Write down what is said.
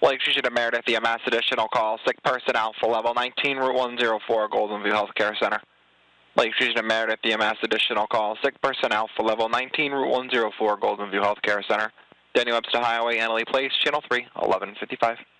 Lake Fusion to Meredith, EMS, additional call, sick person Alpha, level 19, Route 104, Golden View Healthcare Center. Lake Fusion to Meredith, EMS, additional call, sick person Alpha, level 19, Route 104, Golden View Healthcare Center. Daniel Webster Highway, Annalee Place, Channel 3, 1155.